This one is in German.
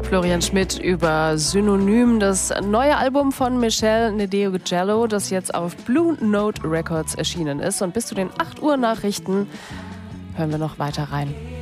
Florian Schmidt über Synonym, das neue Album von Michelle Ndegeocello, das jetzt auf Blue Note Records erschienen ist. Und bis zu den 8 Uhr Nachrichten hören wir noch weiter rein.